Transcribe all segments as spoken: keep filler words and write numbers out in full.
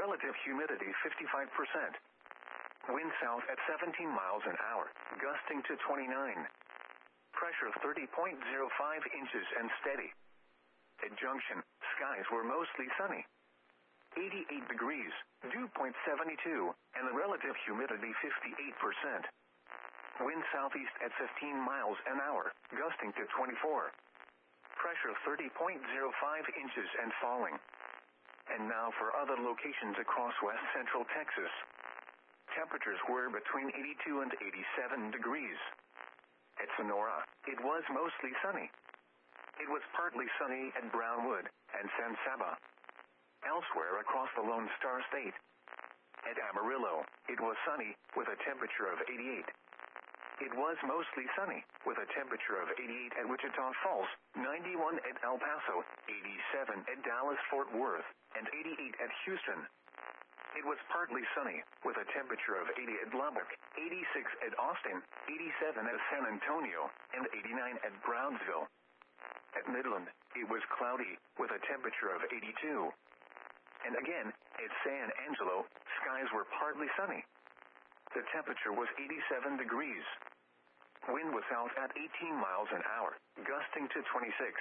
relative humidity fifty-five percent. Wind south at seventeen miles an hour, gusting to twenty-nine. Pressure thirty point zero five inches and steady. At Junction, skies were mostly sunny. eighty-eight degrees, dew point seven two, and the relative humidity fifty-eight percent. Wind southeast at fifteen miles an hour, gusting to twenty-four. Pressure thirty point zero five inches and falling. And now for other locations across west central Texas. Temperatures were between eighty-two and eighty-seven degrees. At Sonora, it was mostly sunny. It was partly sunny at Brownwood and San Saba. Elsewhere across the Lone Star State. At Amarillo, it was sunny with a temperature of eighty-eight. It was mostly sunny with a temperature of eighty-eight at Wichita Falls, ninety-one at El Paso, eighty-seven at Dallas-Fort Worth, and eighty-eight at Houston. It was partly sunny with a temperature of eighty at Lubbock, eighty-six at Austin, eighty-seven at San Antonio, and eighty-nine at Brownsville. At Midland, it was cloudy with a temperature of eighty-two. And again, at San Angelo, skies were partly sunny. The temperature was eighty-seven degrees. Wind was south at eighteen miles an hour, gusting to twenty-six.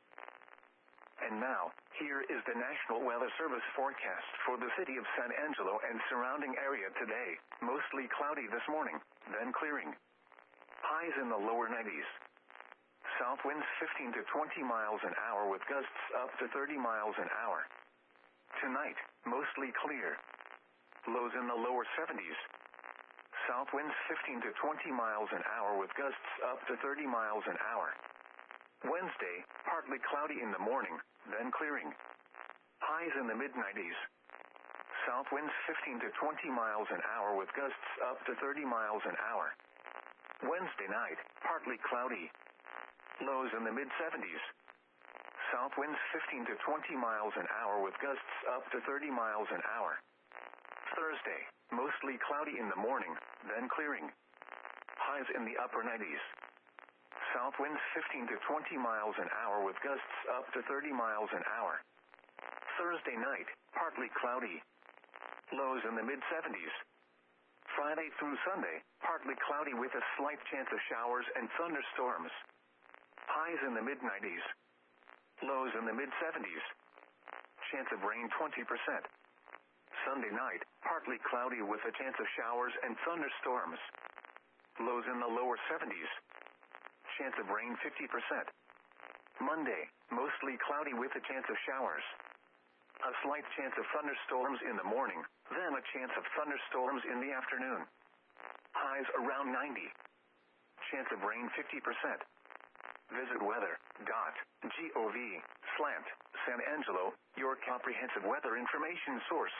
And now, here is the National Weather Service forecast for the city of San Angelo and surrounding area today. Mostly cloudy this morning, then clearing. Highs in the lower nineties. South winds fifteen to twenty miles an hour with gusts up to thirty miles an hour. Tonight, mostly clear. Lows in the lower seventies. South winds fifteen to twenty miles an hour with gusts up to thirty miles an hour. Wednesday, partly cloudy in the morning, then clearing. Highs in the mid nineties. South winds fifteen to twenty miles an hour with gusts up to thirty miles an hour. Wednesday night, partly cloudy. Lows in the mid seventies. South winds fifteen to twenty miles an hour with gusts up to thirty miles an hour. Thursday, mostly cloudy in the morning, then clearing. Highs in the upper nineties. South winds fifteen to twenty miles an hour with gusts up to thirty miles an hour. Thursday night, partly cloudy. Lows in the mid seventies. Friday through Sunday, partly cloudy with a slight chance of showers and thunderstorms. Highs in the mid nineties. Lows in the mid seventies. Chance of rain twenty percent. Sunday night, partly cloudy with a chance of showers and thunderstorms. Lows in the lower seventies. Chance of rain fifty percent. Monday, mostly cloudy with a chance of showers. A slight chance of thunderstorms in the morning, then a chance of thunderstorms in the afternoon. Highs around ninety. Chance of rain fifty percent. Visit weather dot gov slash San Angelo, your comprehensive weather information source.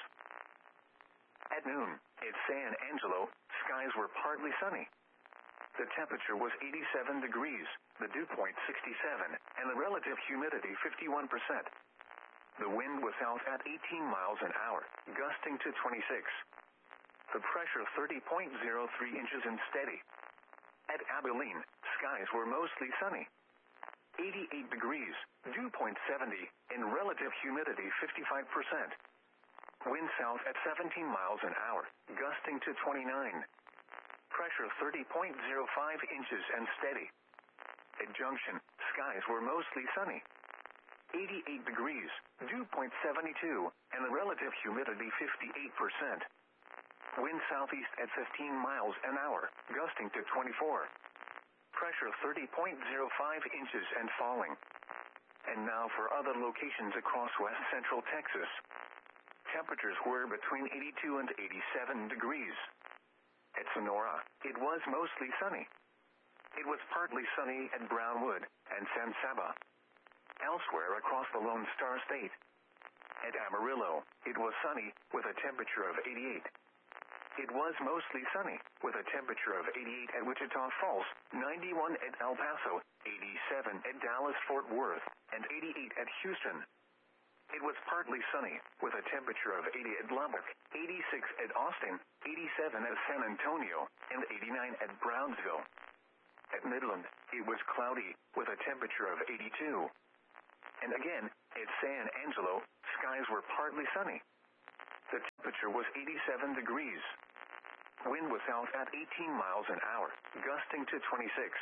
At noon, at San Angelo, skies were partly sunny. The temperature was eighty-seven degrees, the dew point sixty-seven, and the relative humidity fifty-one percent. The wind was south at eighteen miles an hour, gusting to twenty-six. The pressure thirty point zero three inches and steady. At Abilene, skies were mostly sunny. eighty-eight degrees, dew point seventy, and relative humidity fifty-five percent. Wind south at seventeen miles an hour, gusting to twenty-nine. Pressure thirty point zero five inches and steady. At Junction, skies were mostly sunny. eighty-eight degrees, dew point seventy-two, and the relative humidity fifty-eight percent. Wind southeast at fifteen miles an hour, gusting to twenty-four. Pressure thirty point zero five inches and falling. And now for other locations across west central Texas. Temperatures were between eighty-two and eighty-seven degrees. At Sonora, it was mostly sunny. It was partly sunny at Brownwood and San Saba. Elsewhere across the Lone Star State. At Amarillo, it was sunny with a temperature of eighty-eight. It was mostly sunny with a temperature of eighty-eight at Wichita Falls, ninety-one at El Paso, eighty-seven at Dallas-Fort Worth, and eighty-eight at Houston. It was partly sunny with a temperature of eighty at Lubbock, eighty-six at Austin, eighty-seven at San Antonio, and eighty-nine at Brownsville. At Midland, it was cloudy with a temperature of eighty-two. And again, at San Angelo, skies were partly sunny. The temperature was eighty-seven degrees. Wind was south at eighteen miles an hour, gusting to twenty-six.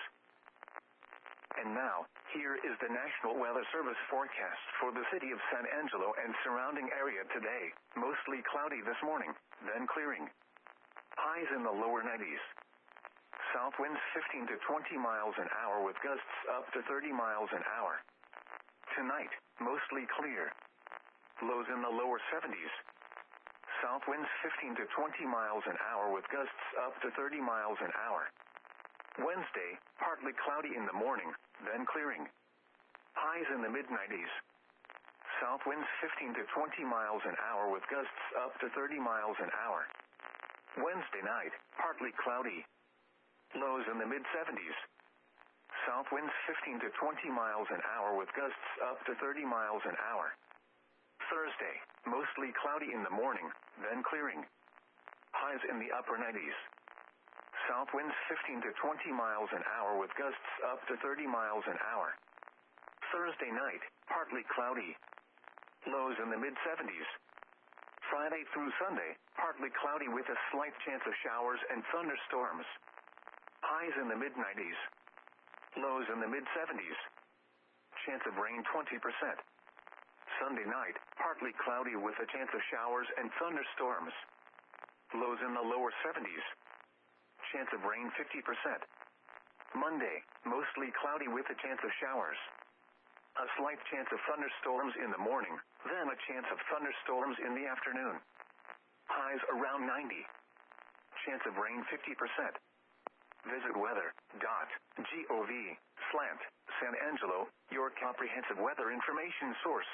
And now, here is the National Weather Service forecast for the city of San Angelo and surrounding area today. Mostly cloudy this morning, then clearing. Highs in the lower nineties. South winds fifteen to twenty miles an hour with gusts up to thirty miles an hour. Tonight, mostly clear. Lows in the lower seventies. South winds fifteen to twenty miles an hour with gusts up to thirty miles an hour. Wednesday, partly cloudy in the morning, then clearing. Highs in the mid nineties. South winds fifteen to twenty miles an hour with gusts up to thirty miles an hour. Wednesday night, partly cloudy. Lows in the mid seventies. South winds fifteen to twenty miles an hour with gusts up to thirty miles an hour. Thursday, mostly cloudy in the morning, then clearing. Highs in the upper nineties. South winds fifteen to twenty miles an hour with gusts up to thirty miles an hour. Thursday night, partly cloudy. Lows in the mid seventies. Friday through Sunday, partly cloudy with a slight chance of showers and thunderstorms. Highs in the mid nineties. Lows in the mid seventies. Chance of rain twenty percent. Sunday night, partly cloudy with a chance of showers and thunderstorms. Lows in the lower seventies. Chance of rain fifty percent. Monday, mostly cloudy with a chance of showers. A slight chance of thunderstorms in the morning, then a chance of thunderstorms in the afternoon. Highs around ninety. Chance of rain fifty percent. Visit weather dot gov slash San Angelo, your comprehensive weather information source.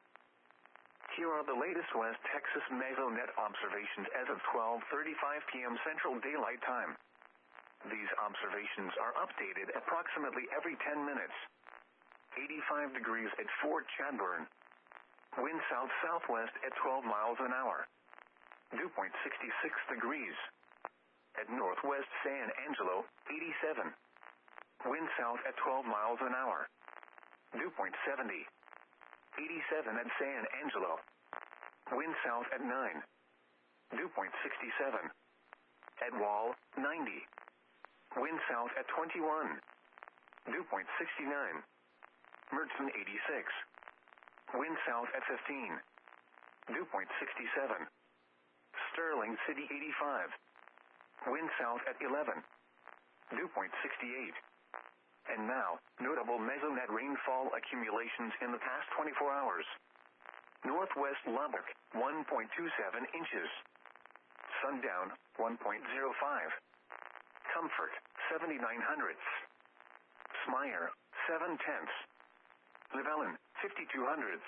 Here are the latest West Texas Mesonet observations as of twelve thirty-five p.m. Central Daylight Time. These observations are updated approximately every ten minutes. eighty-five degrees at Fort Chadbourne. Wind south-southwest at twelve miles an hour. Dew point sixty-six degrees. At Northwest San Angelo, eighty-seven. Wind south at twelve miles an hour. Dew point seventy. eighty-seven at San Angelo. Wind south at nine. Dew point sixty-seven. At Wall, ninety. Wind south at twenty-one. Dew point sixty-nine. Mertzen, eighty-six. Wind south at fifteen. Dew point sixty-seven. Sterling City, eighty-five. Wind south at eleven. Dew point sixty-eight. And now, notable Mesonet rainfall accumulations in the past twenty-four hours. Northwest Lubbock, one point two seven inches. Sundown, one point zero five. Comfort, seventy-nine hundredths. Smyre, seven tenths. Llewellyn, fifty-two hundredths.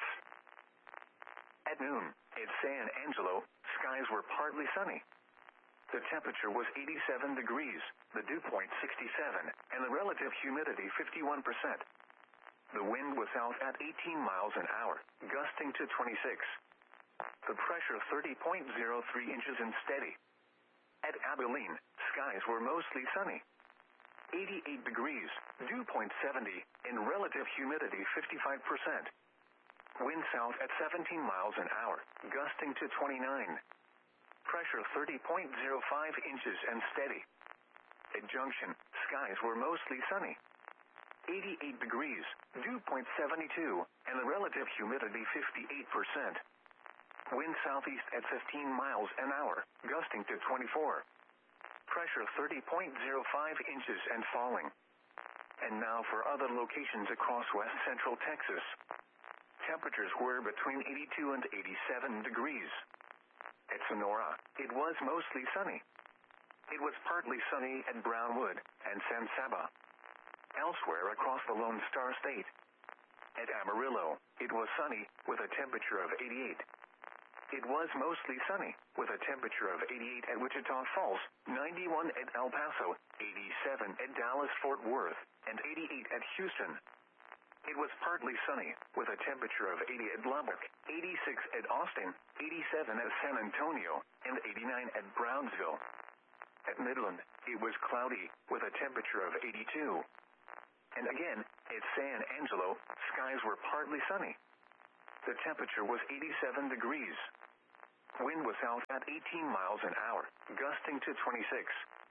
At noon, at San Angelo, skies were partly sunny. The temperature was eighty-seven degrees, the dew point sixty-seven, and the relative humidity fifty-one percent. The wind was south at eighteen miles an hour, gusting to twenty-six. The pressure thirty point zero three inches and steady. At Abilene, skies were mostly sunny. eighty-eight degrees, dew point seventy, and relative humidity fifty-five percent. Wind south at seventeen miles an hour, gusting to twenty-nine. Pressure thirty point zero five inches and steady. At Junction, skies were mostly sunny. eighty-eight degrees, dew point seventy-two, and the relative humidity fifty-eight percent. Wind southeast at fifteen miles an hour, gusting to twenty-four. Pressure thirty point zero five inches and falling. And now for other locations across west central Texas. Temperatures were between eighty-two and eighty-seven degrees. At Sonora, it was mostly sunny. It was partly sunny at Brownwood and San Saba. Elsewhere across the Lone Star State. At Amarillo, it was sunny, with a temperature of eighty-eight. It was mostly sunny, with a temperature of eighty-eight at Wichita Falls, ninety-one at El Paso, eighty-seven at Dallas-Fort Worth, and eighty-eight at Houston. It was partly sunny, with a temperature of eighty at Lubbock, eighty-six at Austin, eighty-seven at San Antonio, and eighty-nine at Brownsville. At Midland, it was cloudy, with a temperature of eighty-two. And again, at San Angelo, skies were partly sunny. The temperature was eighty-seven degrees. Wind was south at eighteen miles an hour, gusting to twenty-six.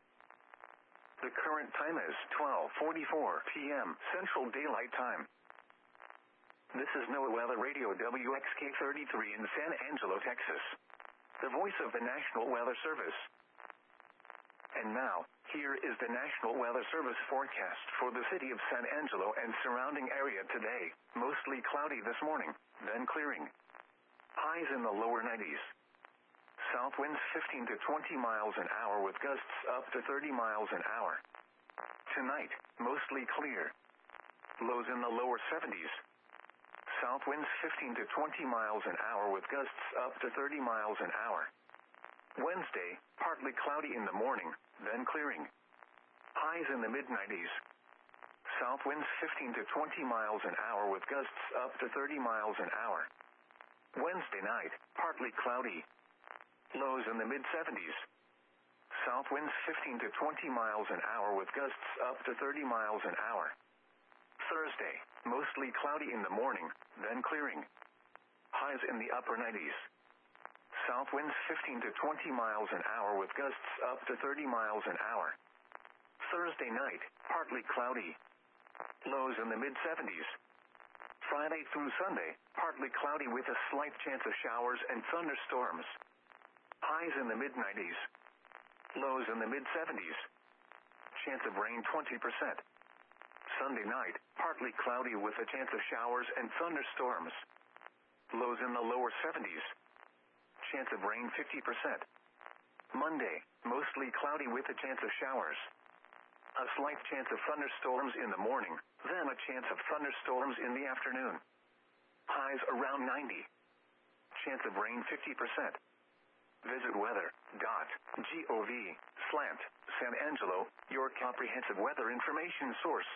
The current time is twelve forty-four p m Central Daylight Time. This is NOAA Weather Radio W X K thirty-three in San Angelo, Texas, the voice of the National Weather Service. And now, here is the National Weather Service forecast for the city of San Angelo and surrounding area today. Mostly cloudy this morning, then clearing. Highs in the lower nineties. South winds fifteen to twenty miles an hour with gusts up to thirty miles an hour. Tonight, mostly clear. Lows in the lower seventies. South winds fifteen to twenty miles an hour with gusts up to thirty miles an hour. Wednesday, partly cloudy in the morning, then clearing. Highs in the mid nineties. South winds fifteen to twenty miles an hour with gusts up to thirty miles an hour. Wednesday night, partly cloudy. Lows in the mid seventies. South winds fifteen to twenty miles an hour with gusts up to thirty miles an hour. Thursday, mostly cloudy in the morning, then clearing. Highs in the upper nineties. South winds fifteen to twenty miles an hour with gusts up to thirty miles an hour. Thursday night, partly cloudy. Lows in the mid seventies. Friday through Sunday, partly cloudy with a slight chance of showers and thunderstorms. Highs in the mid nineties. Lows in the mid seventies. Chance of rain twenty percent. Sunday night, partly cloudy with a chance of showers and thunderstorms. Lows in the lower seventies. Chance of rain fifty percent. Monday, mostly cloudy with a chance of showers. A slight chance of thunderstorms in the morning, then a chance of thunderstorms in the afternoon. Highs around ninety. Chance of rain fifty percent. Visit weather dot gov slash San Angelo, your comprehensive weather information source.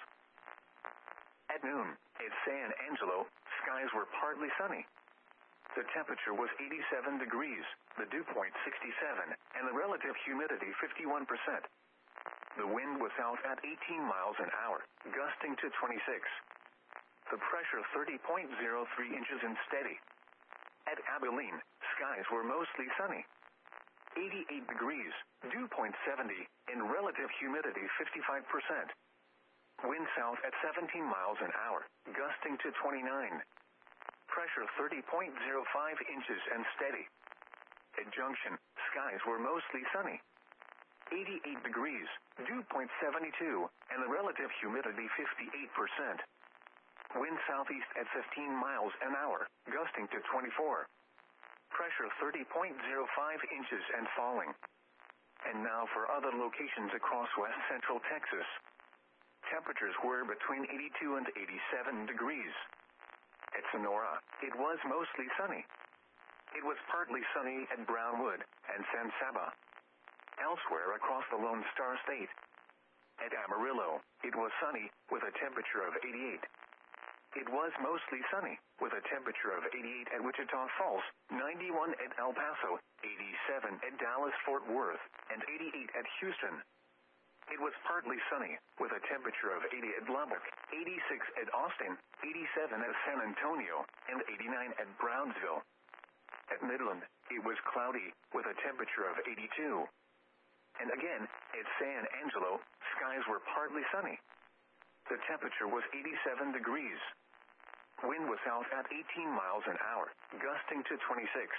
At noon, at San Angelo, skies were partly sunny. The temperature was eighty-seven degrees, the dew point sixty-seven, and the relative humidity fifty-one percent. The wind was south at eighteen miles an hour, gusting to twenty-six. The pressure thirty point zero three inches and steady. At Abilene, skies were mostly sunny. eighty-eight degrees, dew point seventy, and relative humidity fifty-five percent. Wind south at seventeen miles an hour, gusting to twenty-nine. Pressure thirty point zero five inches and steady. At Junction, skies were mostly sunny. eighty-eight degrees, dew point seventy-two, and the relative humidity fifty-eight percent. Wind southeast at fifteen miles an hour, gusting to twenty-four. Pressure thirty point zero five inches and falling. And now for other locations across west central Texas. Temperatures were between eighty-two and eighty-seven degrees. At Sonora, it was mostly sunny. It was partly sunny at Brownwood and San Saba. Elsewhere across the Lone Star State. At Amarillo, it was sunny, with a temperature of eighty-eight. It was mostly sunny, with a temperature of eighty-eight at Wichita Falls, ninety-one at El Paso, eighty-seven at Dallas-Fort Worth, and eighty-eight at Houston. It was partly sunny, with a temperature of eighty at Lubbock, eighty-six at Austin, eighty-seven at San Antonio, and eighty-nine at Brownsville. At Midland, it was cloudy, with a temperature of eighty-two. And again, at San Angelo, skies were partly sunny. The temperature was eighty-seven degrees. Wind was south at eighteen miles an hour, gusting to twenty-six.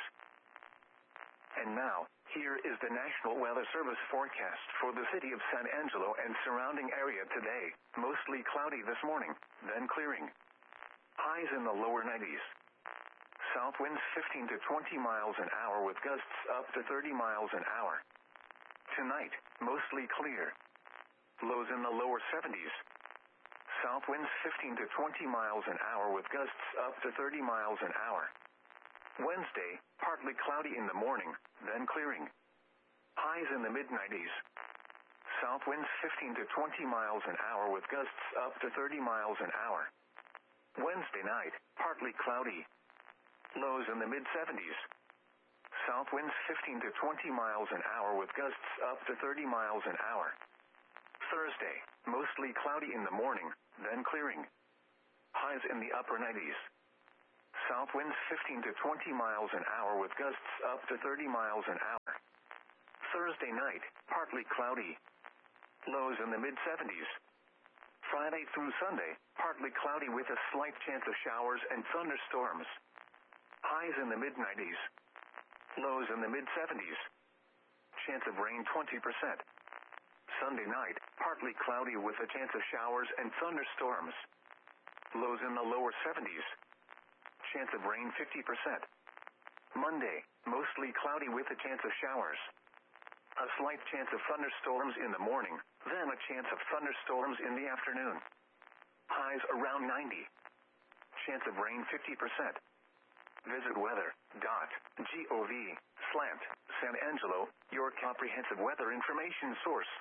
And now, here is the National Weather Service forecast for the city of San Angelo and surrounding area today. Mostly cloudy this morning, then clearing. Highs in the lower nineties. South winds fifteen to twenty miles an hour with gusts up to thirty miles an hour. Tonight, mostly clear. Lows in the lower seventies. South winds fifteen to twenty miles an hour with gusts up to thirty miles an hour. Wednesday, partly cloudy in the morning, then clearing. Highs in the mid nineties. South winds fifteen to twenty miles an hour with gusts up to thirty miles an hour. Wednesday night, partly cloudy. Lows in the mid seventies. South winds fifteen to twenty miles an hour with gusts up to thirty miles an hour. Thursday, mostly cloudy in the morning, then clearing. Highs in the upper nineties. South winds fifteen to twenty miles an hour with gusts up to thirty miles an hour. Thursday night, partly cloudy. Lows in the mid seventies. Friday through Sunday, partly cloudy with a slight chance of showers and thunderstorms. Highs in the mid nineties. Lows in the mid seventies. Chance of rain twenty percent. Sunday night, partly cloudy with a chance of showers and thunderstorms. Lows in the lower seventies. Chance of rain fifty percent. Monday, mostly cloudy with a chance of showers. A slight chance of thunderstorms in the morning, then a chance of thunderstorms in the afternoon. Highs around ninety. Chance of rain fifty percent. Visit weather dot gov slash San Angelo, your comprehensive weather information source.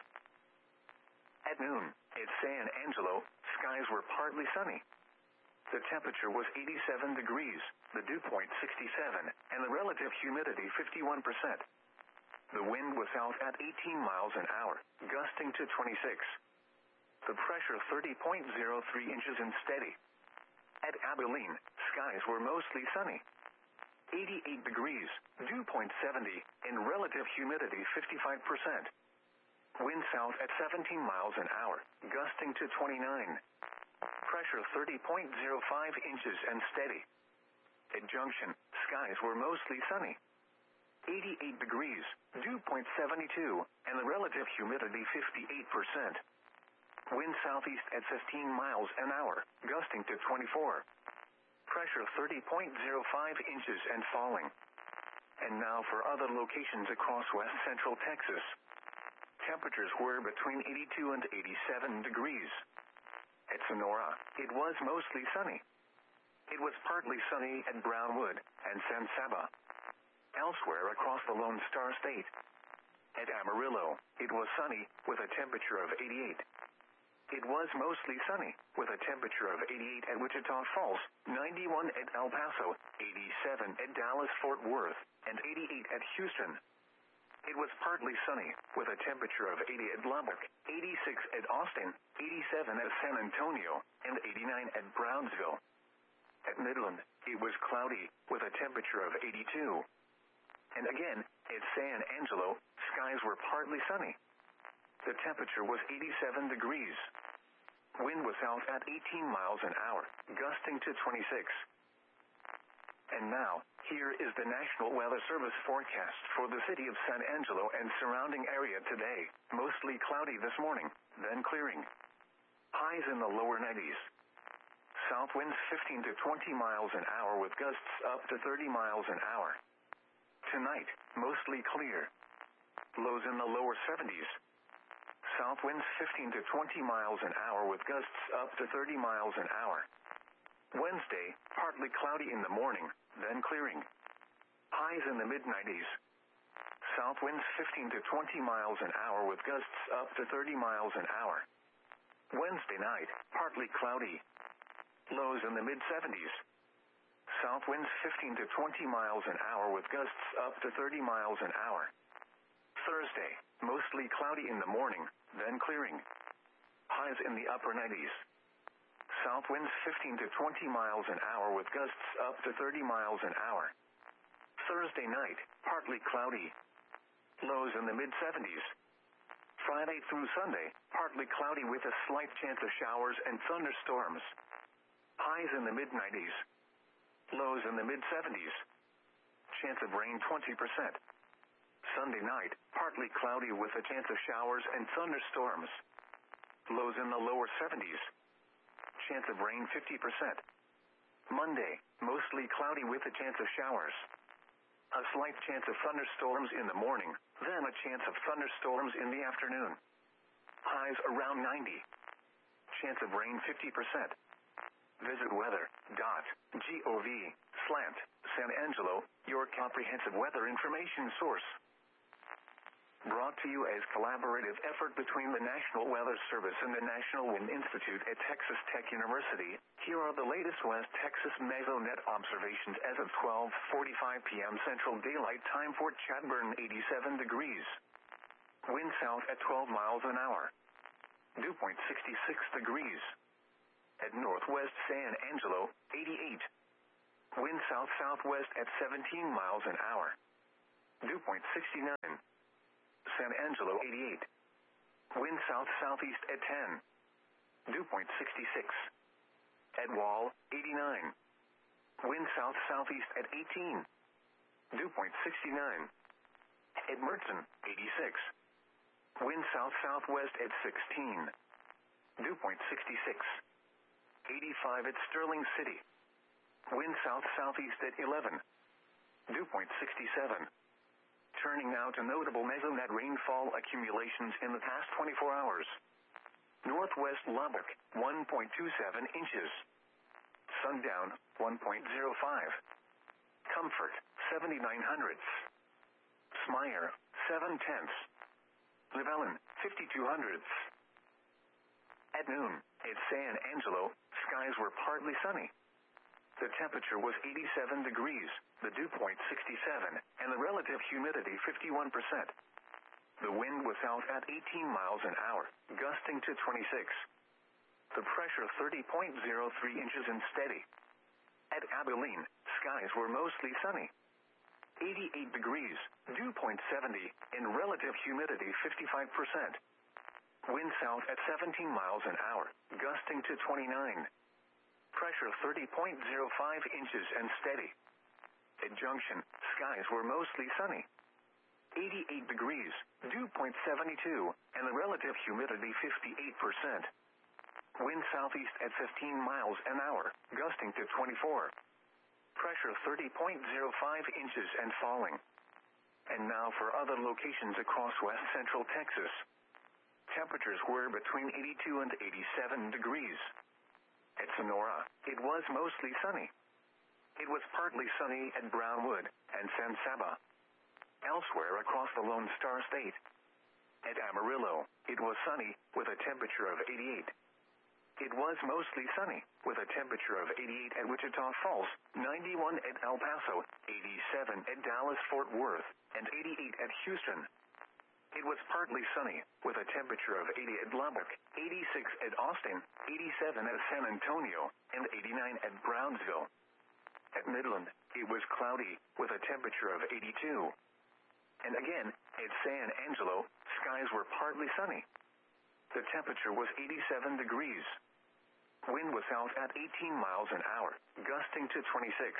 At noon, at San Angelo, skies were partly sunny. The temperature was eighty-seven degrees, the dew point sixty-seven, and the relative humidity fifty-one percent. The wind was south at eighteen miles an hour, gusting to twenty-six. The pressure thirty point zero three inches and steady. At Abilene, skies were mostly sunny. eighty-eight degrees, dew point seventy, and relative humidity fifty-five percent. Wind south at seventeen miles an hour, gusting to twenty-nine. Pressure thirty point zero five inches and steady. At Junction, skies were mostly sunny. eighty-eight degrees, dew point seventy-two, and the relative humidity fifty-eight percent. Wind southeast at fifteen miles an hour, gusting to twenty-four. Pressure thirty point zero five inches and falling. And now for other locations across west central Texas. Temperatures were between eighty-two and eighty-seven degrees. At Sonora, it was mostly sunny. It was partly sunny at Brownwood and San Saba. Elsewhere across the Lone Star State. At Amarillo, it was sunny, with a temperature of eighty-eight. It was mostly sunny, with a temperature of eighty-eight at Wichita Falls, ninety-one at El Paso, eighty-seven at Dallas-Fort Worth, and eighty-eight at Houston. It was partly sunny, with a temperature of eighty at Lubbock, eighty-six at Austin, eighty-seven at San Antonio, and eighty-nine at Brownsville. At Midland, it was cloudy, with a temperature of eighty-two. And again, at San Angelo, skies were partly sunny. The temperature was eighty-seven degrees. Wind was south at eighteen miles an hour, gusting to twenty-six. And now, here is the National Weather Service forecast for the city of San Angelo and surrounding area today. Mostly cloudy this morning, then clearing. Highs in the lower nineties. South winds fifteen to twenty miles an hour with gusts up to thirty miles an hour. Tonight, mostly clear. Lows in the lower seventies. South winds fifteen to twenty miles an hour with gusts up to thirty miles an hour. Wednesday, partly cloudy in the morning, then clearing. Highs in the mid nineties. South winds fifteen to twenty miles an hour with gusts up to thirty miles an hour. Wednesday night, partly cloudy. Lows in the mid seventies. South winds fifteen to twenty miles an hour with gusts up to thirty miles an hour. Thursday, mostly cloudy in the morning, then clearing. Highs in the upper nineties. South winds fifteen to twenty miles an hour with gusts up to thirty miles an hour. Thursday night, partly cloudy. Lows in the mid seventies. Friday through Sunday, partly cloudy with a slight chance of showers and thunderstorms. Highs in the mid nineties. Lows in the mid seventies. Chance of rain twenty percent. Sunday night, partly cloudy with a chance of showers and thunderstorms. Lows in the lower seventies. Chance of rain fifty percent. Monday, mostly cloudy with a chance of showers. A slight chance of thunderstorms in the morning, then a chance of thunderstorms in the afternoon. Highs around ninety. Chance of rain fifty percent. Visit weather dot gov slash San Angelo, your comprehensive weather information source. Brought to you as collaborative effort between the National Weather Service and the National Wind Institute at Texas Tech University, here are the latest West Texas Mesonet observations as of twelve forty-five p.m. Central Daylight Time. Fort Chadbourne, eighty-seven degrees. Wind south at twelve miles an hour. Dew point sixty-six degrees. At Northwest San Angelo, eighty-eight. Wind south-southwest at seventeen miles an hour. Dew point sixty-nine. San Angelo eighty-eight. Wind south-southeast at ten. Dew point sixty-six. At Wall, eighty-nine. Wind south-southeast at eighteen. Dew point sixty-nine. At Mertzen, eighty-six. Wind south-southwest at sixteen. Dew point sixty-six. eighty-five at Sterling City. Wind south-southeast at eleven. Dew point sixty-seven. Turning now to notable mesonet rainfall accumulations in the past twenty-four hours. Northwest Lubbock, one point two seven inches. Sundown, one point zero five. Comfort, seventy-nine hundredths. Smyer, seven tenths. Llewellyn, fifty-two hundredths. At noon, at San Angelo, skies were partly sunny. The temperature was eighty-seven degrees, the dew point sixty-seven, and the relative humidity fifty-one percent. The wind was south at eighteen miles an hour, gusting to twenty-six. The pressure thirty point zero three inches and steady. At Abilene, skies were mostly sunny. eighty-eight degrees, dew point seventy, and relative humidity fifty-five percent. Wind south at seventeen miles an hour, gusting to twenty-nine. Pressure thirty point zero five inches and steady. At Junction, skies were mostly sunny. eighty-eight degrees, dew point seventy-two, and the relative humidity fifty-eight percent. Wind southeast at fifteen miles an hour, gusting to twenty-four. Pressure thirty point zero five inches and falling. And now for other locations across west central Texas. Temperatures were between eighty-two and eighty-seven degrees. At Sonora, it was mostly sunny. It was partly sunny at Brownwood and San Saba. Elsewhere across the Lone Star State. At Amarillo, it was sunny, with a temperature of eighty-eight. It was mostly sunny, with a temperature of eighty-eight at Wichita Falls, ninety-one at El Paso, eighty-seven at Dallas-Fort Worth, and eighty-eight at Houston. It was partly sunny, with a temperature of eighty at Lubbock, eighty-six at Austin, eighty-seven at San Antonio, and eighty-nine at Brownsville. At Midland, it was cloudy, with a temperature of eighty-two. And again, at San Angelo, skies were partly sunny. The temperature was eighty-seven degrees. Wind was south at eighteen miles an hour, gusting to twenty-six.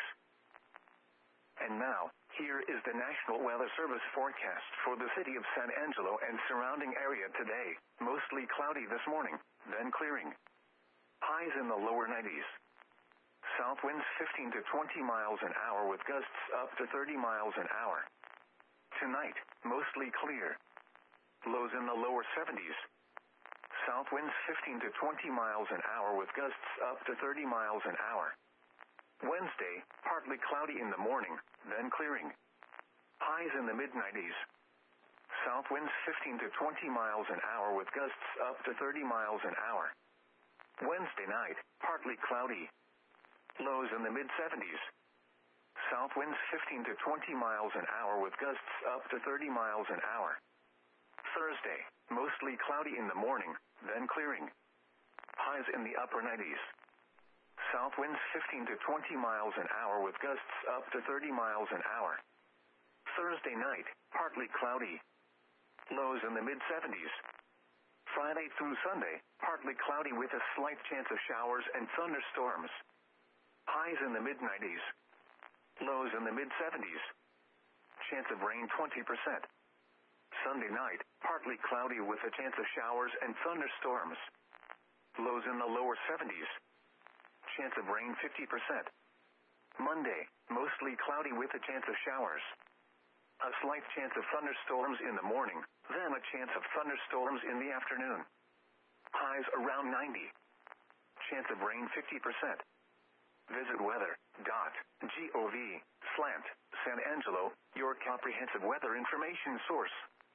And now, here is the National Weather Service forecast for the city of San Angelo and surrounding area today. Mostly cloudy this morning, then clearing. Highs in the lower nineties. South winds fifteen to twenty miles an hour with gusts up to thirty miles an hour. Tonight, mostly clear. Lows in the lower seventies. South winds fifteen to twenty miles an hour with gusts up to thirty miles an hour. Wednesday, partly cloudy in the morning, then clearing. Highs in the mid nineties. South winds fifteen to twenty miles an hour with gusts up to thirty miles an hour. Wednesday night, partly cloudy. Lows in the mid seventies. South winds fifteen to twenty miles an hour with gusts up to thirty miles an hour. Thursday, mostly cloudy in the morning, then clearing. Highs in the upper nineties. South winds fifteen to twenty miles an hour with gusts up to thirty miles an hour. Thursday night, partly cloudy. Lows in the mid seventies. Friday through Sunday, partly cloudy with a slight chance of showers and thunderstorms. Highs in the mid nineties. Lows in the mid seventies. Chance of rain twenty percent. Sunday night, partly cloudy with a chance of showers and thunderstorms. Lows in the lower seventies. Chance of rain fifty percent. Monday, mostly cloudy with a chance of showers. A slight chance of thunderstorms in the morning, then a chance of thunderstorms in the afternoon. Highs around ninety. Chance of rain fifty percent. Visit weather dot gov slash San Angelo, your comprehensive weather information source.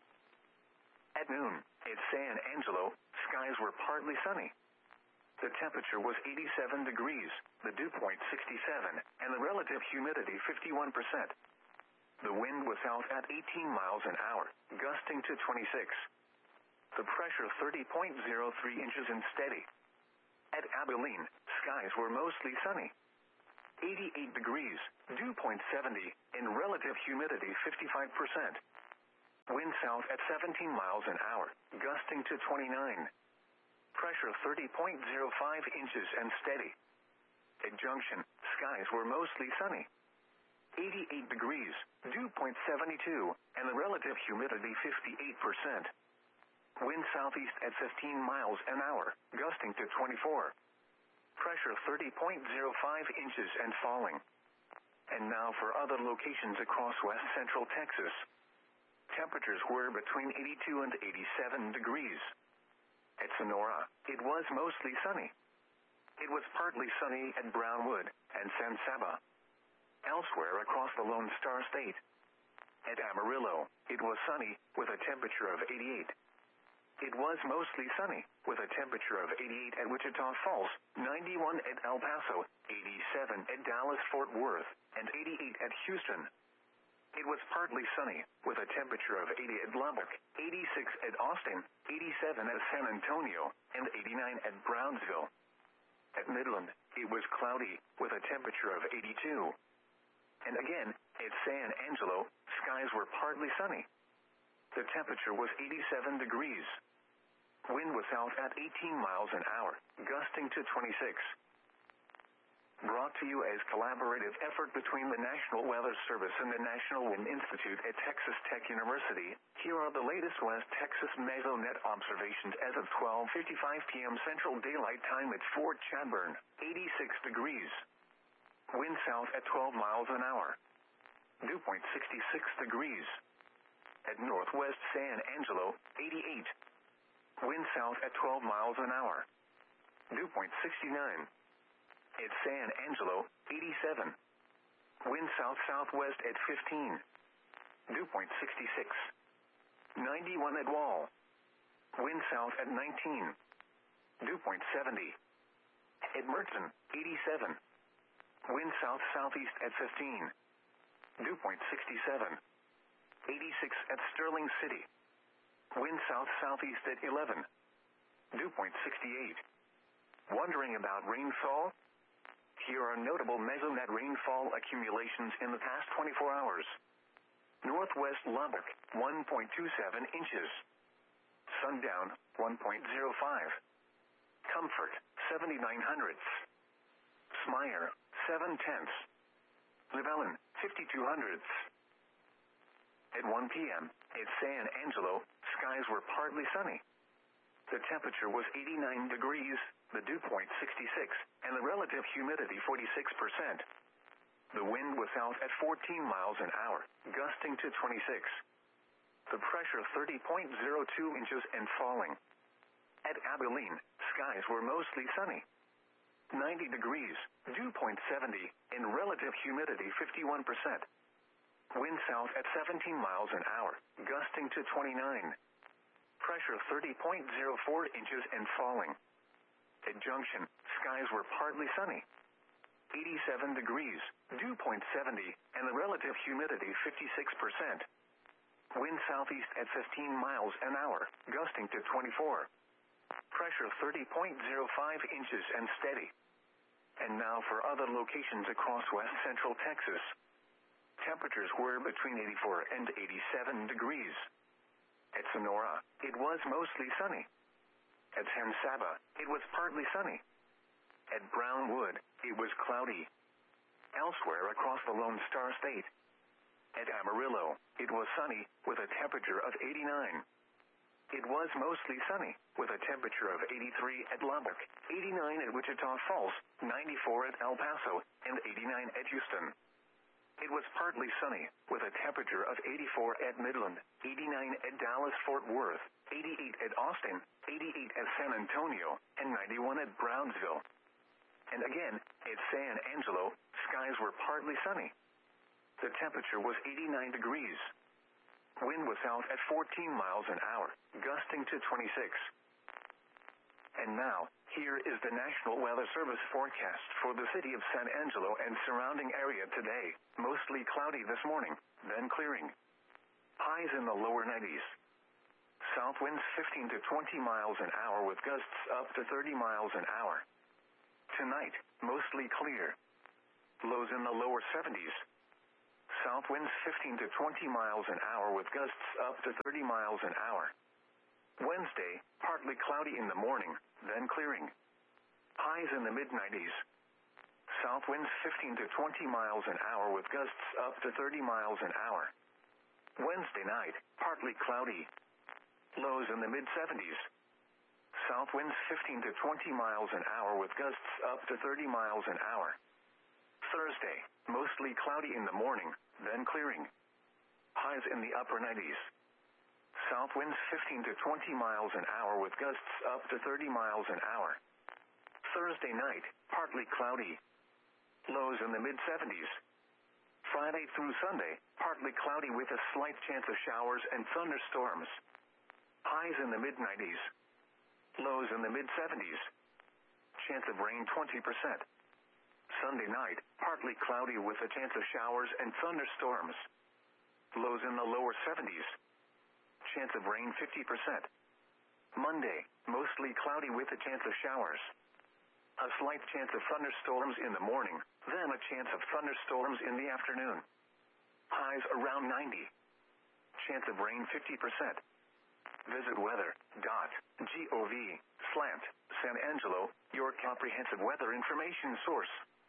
At noon, at San Angelo, skies were partly sunny. The temperature was eighty-seven degrees, the dew point sixty-seven, and the relative humidity fifty-one percent. The wind was south at eighteen miles an hour, gusting to twenty-six. The pressure thirty point zero three inches and steady. At Abilene, skies were mostly sunny. eighty-eight degrees, dew point seventy, and relative humidity fifty-five percent. Wind south at seventeen miles an hour, gusting to twenty-nine. Pressure thirty point zero five inches and steady. At junction, skies were mostly sunny. eighty-eight degrees, dew point seventy-two, and the relative humidity fifty-eight percent. Wind southeast at fifteen miles an hour, gusting to twenty-four. Pressure thirty point zero five inches and falling. And now for other locations across west central Texas. Temperatures were between eighty-two and eighty-seven degrees. At Sonora, it was mostly sunny. It was partly sunny at Brownwood and San Saba. Elsewhere across the Lone Star State. At Amarillo, it was sunny, with a temperature of eighty-eight. It was mostly sunny, with a temperature of eighty-eight at Wichita Falls, ninety-one at El Paso, eighty-seven at Dallas-Fort Worth, and eighty-eight at Houston. It was partly sunny, with a temperature of eighty at Lubbock, eighty-six at Austin, eighty-seven at San Antonio, and eighty-nine at Brownsville. At Midland, it was cloudy, with a temperature of eighty-two. And again, at San Angelo, skies were partly sunny. The temperature was eighty-seven degrees. Wind was south at eighteen miles an hour, gusting to twenty-six. Brought to you as collaborative effort between the National Weather Service and the National Wind Institute at Texas Tech University, here are the latest West Texas mesonet observations as of twelve fifty-five p m Central Daylight Time at Fort Chadbourne, eighty-six degrees. Wind south at twelve miles an hour. Dew point sixty-six degrees. At northwest San Angelo, eighty-eight. Wind south at twelve miles an hour. Dew point sixty-nine. At San Angelo, eighty-seven. Wind south-southwest at fifteen. Dew point sixty-six. ninety-one at Wall. Wind south at nineteen. Dew point seventy. At Merton, eighty-seven. Wind south-southeast at fifteen. Dew point sixty-seven. eighty-six at Sterling City. Wind south-southeast at eleven. Dew point sixty-eight. Wondering about rainfall? Here are notable mesonet rainfall accumulations in the past twenty-four hours. Northwest Lubbock, one point two seven inches. Sundown, one point zero five. Comfort, seventy-nine hundredths. Smyre, seven tenths. Llewellyn, fifty-two hundredths. At one p m, at San Angelo, skies were partly sunny. The temperature was eighty-nine degrees, the dew point sixty-six, and the relative humidity forty-six percent. The wind was south at fourteen miles an hour, gusting to twenty-six. The pressure thirty point zero two inches and falling. At Abilene, skies were mostly sunny. ninety degrees, dew point seventy, and relative humidity fifty-one percent. Wind south at seventeen miles an hour, gusting to twenty-nine. Pressure thirty point zero four inches and falling. At Junction, skies were partly sunny. eighty-seven degrees, dew point seventy, and the relative humidity fifty-six percent. Wind southeast at fifteen miles an hour, gusting to twenty-four. Pressure thirty point zero five inches and steady. And now for other locations across west central Texas. Temperatures were between eighty-four and eighty-seven degrees. At Sonora, it was mostly sunny. At San Saba, it was partly sunny. At Brownwood, it was cloudy. Elsewhere across the Lone Star State. At Amarillo, it was sunny, with a temperature of eighty-nine. It was mostly sunny, with a temperature of eighty-three at Lubbock, eighty-nine at Wichita Falls, ninety-four at El Paso, and eighty-nine at Houston. It was partly sunny, with a temperature of eighty-four at Midland, eighty-nine at Dallas-Fort Worth, eighty-eight at Austin, eighty-eight at San Antonio, and ninety-one at Brownsville. And again, at San Angelo, skies were partly sunny. The temperature was eighty-nine degrees. Wind was south at fourteen miles an hour, gusting to twenty-six. And now, here is the National Weather Service forecast for the city of San Angelo and surrounding area today. Mostly cloudy this morning, then clearing. Highs in the lower nineties. South winds fifteen to twenty miles an hour with gusts up to thirty miles an hour. Tonight, mostly clear. lows in the lower seventies. South winds fifteen to twenty miles an hour with gusts up to thirty miles an hour. Wednesday, partly cloudy in the morning, then clearing. Highs in the mid nineties. South winds fifteen to twenty miles an hour with gusts up to thirty miles an hour. Wednesday night, partly cloudy. Lows in the mid seventies. South winds fifteen to twenty miles an hour with gusts up to thirty miles an hour. Thursday, mostly cloudy in the morning, then clearing. Highs in the upper nineties. South winds fifteen to twenty miles an hour with gusts up to thirty miles an hour. Thursday night, partly cloudy. Lows in the mid seventies. Friday through Sunday, partly cloudy with a slight chance of showers and thunderstorms. Highs in the mid nineties. Lows in the mid seventies. Chance of rain twenty percent. Sunday night, partly cloudy with a chance of showers and thunderstorms. Lows in the lower seventies. Chance of rain fifty percent. Monday, mostly cloudy with a chance of showers. A slight chance of thunderstorms in the morning, then a chance of thunderstorms in the afternoon. Highs around ninety. Chance of rain fifty percent. Visit weather dot gov slash San Angelo, your comprehensive weather information source.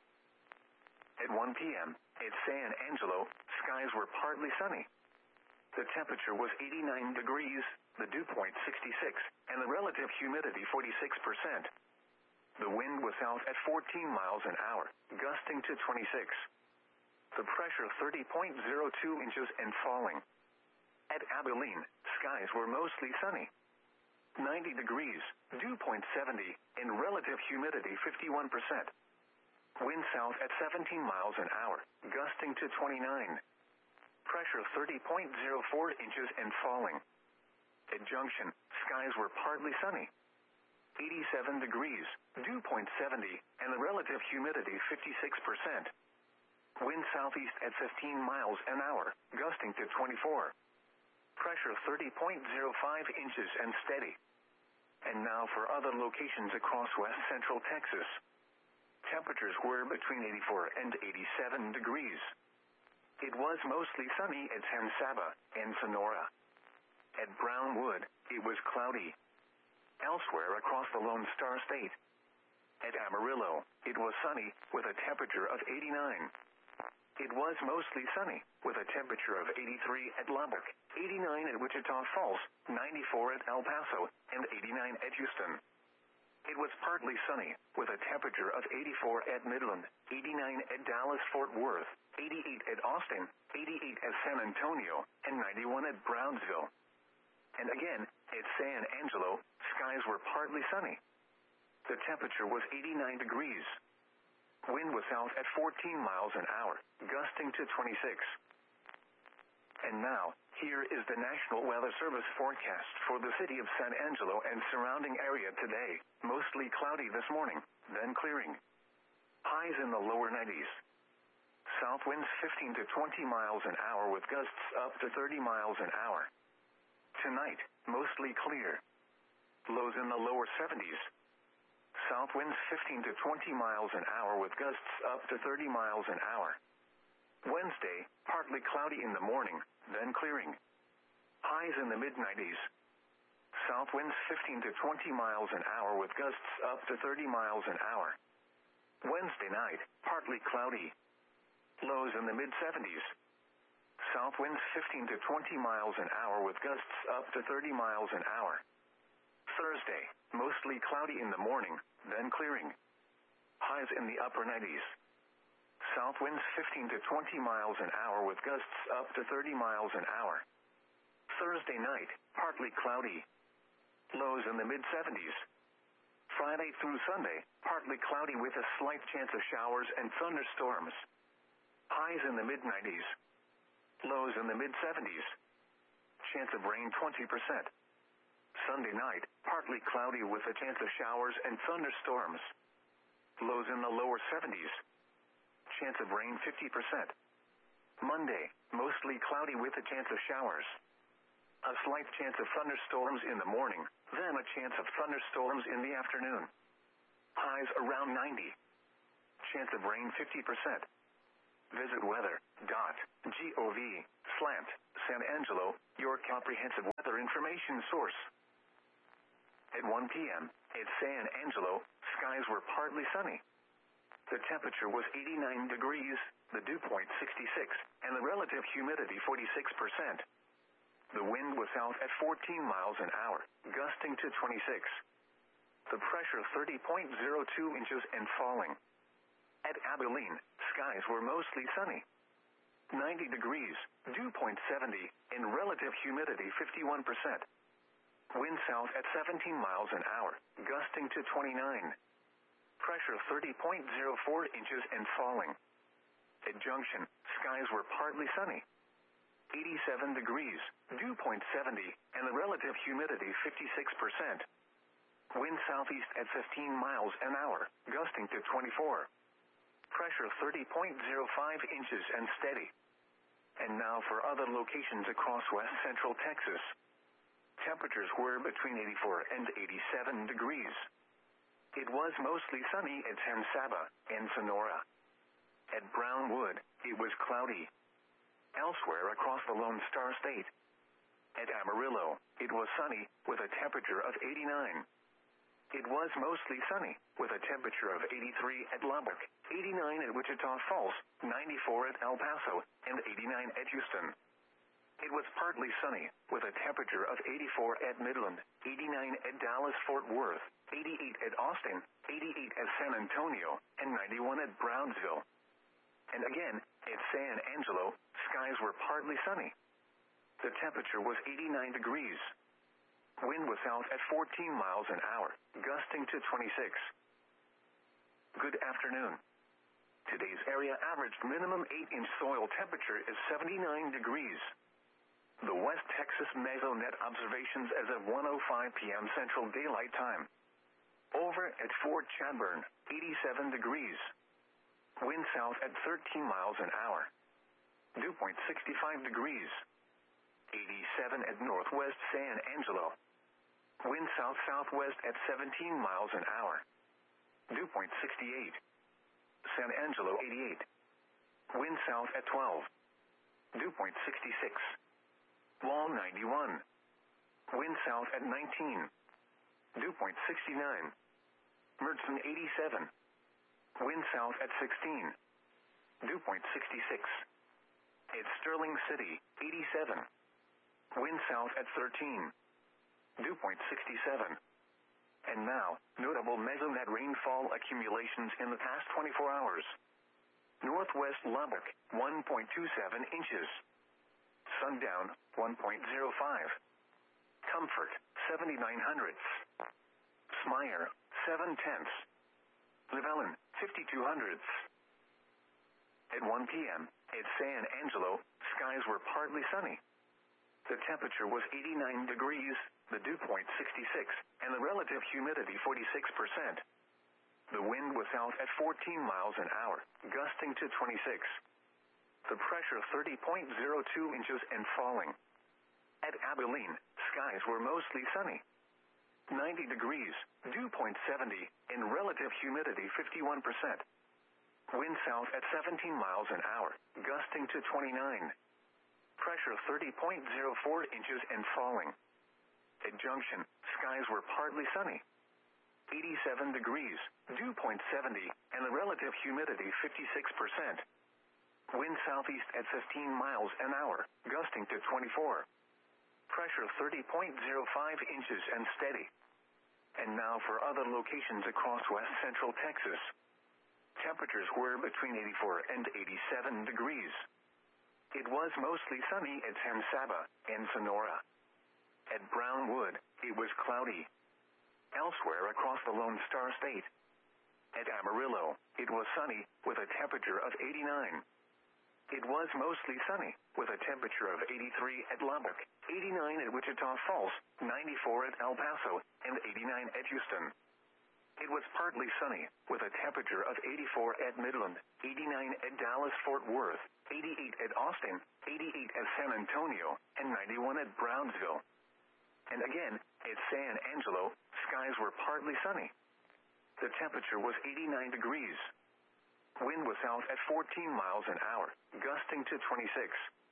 At one p.m., at San Angelo, skies were partly sunny. The temperature was eighty-nine degrees, the dew point sixty-six, and the relative humidity forty-six percent. The wind was south at fourteen miles an hour, gusting to twenty-six. The pressure thirty point zero two inches and falling. At Abilene, skies were mostly sunny. ninety degrees, dew point seventy, and relative humidity fifty-one percent. Wind south at seventeen miles an hour, gusting to twenty-nine. Pressure thirty point zero four inches and falling. At Junction, skies were partly sunny. eighty-seven degrees, dew point seventy, and the relative humidity fifty-six percent. Wind southeast at fifteen miles an hour, gusting to twenty-four. Pressure thirty point zero five inches and steady. And now for other locations across west central Texas. Temperatures were between eighty-four and eighty-seven degrees. It was mostly sunny at San Saba and Sonora. At Brownwood, it was cloudy. Elsewhere across the Lone Star State. At Amarillo, it was sunny, with a temperature of eighty-nine. It was mostly sunny, with a temperature of eighty-three at Lubbock, eighty-nine at Wichita Falls, ninety-four at El Paso, and eighty-nine at Houston. It was partly sunny, with a temperature of eighty-four at Midland, eighty-nine at Dallas-Fort Worth, eighty-eight at Austin, eighty-eight at San Antonio, and ninety-one at Brownsville. And again, at San Angelo, skies were partly sunny. The temperature was eighty-nine degrees. Wind was south at fourteen miles an hour, gusting to twenty-six. And now, here is the National Weather Service forecast for the city of San Angelo and surrounding area today. Mostly cloudy this morning, then clearing. Highs in the lower nineties. South winds fifteen to twenty miles an hour with gusts up to thirty miles an hour. Tonight, mostly clear. Lows in the lower seventies. South winds fifteen to twenty miles an hour with gusts up to thirty miles an hour. Wednesday, partly cloudy in the morning, then clearing. Highs in the mid nineties. South winds fifteen to twenty miles an hour with gusts up to thirty miles an hour. Wednesday night, partly cloudy. Lows in the mid seventies. South winds fifteen to twenty miles an hour with gusts up to thirty miles an hour. Thursday, mostly cloudy in the morning, then clearing. Highs in the upper nineties. South winds fifteen to twenty miles an hour with gusts up to thirty miles an hour. Thursday night, partly cloudy. Lows in the mid seventies. Friday through Sunday, partly cloudy with a slight chance of showers and thunderstorms. Highs in the mid nineties. Lows in the mid seventies. Chance of rain twenty percent. Sunday night, partly cloudy with a chance of showers and thunderstorms. Lows in the lower seventies. Chance of rain fifty percent. Monday, mostly cloudy with a chance of showers. A slight chance of thunderstorms in the morning, then a chance of thunderstorms in the afternoon. Highs around ninety. Chance of rain fifty percent. Visit weather.gov slant San Angelo, your comprehensive weather information source. At one p.m., at San Angelo, skies were partly sunny. The temperature was eighty-nine degrees, the dew point sixty-six, and the relative humidity forty-six percent. The wind was south at fourteen miles an hour, gusting to twenty-six. The pressure thirty point zero two inches and falling. At Abilene, skies were mostly sunny. ninety degrees, dew point seventy, and relative humidity fifty-one percent. Wind south at seventeen miles an hour, gusting to twenty-nine. Pressure thirty point zero four inches and falling. At Junction, skies were partly sunny. eighty-seven degrees, dew point seventy, and the relative humidity fifty-six percent. Wind southeast at fifteen miles an hour, gusting to twenty-four. Pressure thirty point zero five inches and steady. And now for other locations across west central Texas. Temperatures were between eighty-four and eighty-seven degrees. It was mostly sunny at San Saba and Sonora. At Brownwood, it was cloudy. Elsewhere across the Lone Star State. At Amarillo, it was sunny, with a temperature of eighty-nine. It was mostly sunny, with a temperature of eighty-three at Lubbock, eighty-nine at Wichita Falls, ninety-four at El Paso, and eighty-nine at Houston. It was partly sunny, with a temperature of eighty-four at Midland, eighty-nine at Dallas-Fort Worth, eighty-eight at Austin, eighty-eight at San Antonio, and ninety-one at Brownsville. And again, at San Angelo, skies were partly sunny. The temperature was eighty-nine degrees. Wind was south at fourteen miles an hour, gusting to twenty-six. Good afternoon. Today's area averaged minimum eight inch soil temperature is seventy-nine degrees. The West Texas Mesonet observations as of one oh five p.m. Central Daylight Time. Over at Fort Chadbourne, eighty-seven degrees. Wind south at thirteen miles an hour. Dew point sixty-five degrees. eighty-seven at Northwest San Angelo. Wind south-southwest at seventeen miles an hour. Dew point sixty-eight. San Angelo eighty-eight. Wind south at twelve. Dew point sixty-six. Wall ninety-one. Wind south at nineteen. Dew point sixty-nine. Mertzen eighty-seven. Wind south at sixteen. Dew point sixty-six. At Sterling City, eighty-seven. Wind south at thirteen. Dew point sixty-seven. And now, notable Mesonet rainfall accumulations in the past twenty-four hours. Northwest Lubbock, one point two seven inches. Sundown, one point zero five. Comfort, seventy-nine hundredths. Smyer, seven tenths. Llewellyn, fifty-two hundredths. At one p.m., at San Angelo, skies were partly sunny. The temperature was eighty-nine degrees, the dew point sixty-six, and the relative humidity forty-six percent. The wind was south at fourteen miles an hour, gusting to twenty-six. The pressure thirty point zero two inches and falling. At Abilene, skies were mostly sunny. ninety degrees, dew point seventy, and relative humidity fifty-one percent. Wind south at seventeen miles an hour, gusting to twenty-nine. Pressure thirty point zero four inches and falling. At Junction, skies were partly sunny. eighty-seven degrees, dew point seventy, and the relative humidity fifty-six percent. Wind southeast at fifteen miles an hour, gusting to twenty-four. Pressure thirty point zero five inches and steady. And now for other locations across west central Texas. Temperatures were between eighty-four and eighty-seven degrees. It was mostly sunny at San Saba and Sonora. At Brownwood, it was cloudy. Elsewhere across the Lone Star State. At Amarillo, it was sunny, with a temperature of eighty-nine. It was mostly sunny, with a temperature of eighty-three at Lubbock, eighty-nine at Wichita Falls, ninety-four at El Paso, and eighty-nine at Houston. It was partly sunny, with a temperature of eighty-four at Midland, eighty-nine at Dallas-Fort Worth, eighty-eight at Austin, eighty-eight at San Antonio, and ninety-one at Brownsville. And again, at San Angelo, skies were partly sunny. The temperature was eighty-nine degrees. Wind was south at fourteen miles an hour, gusting to twenty-six.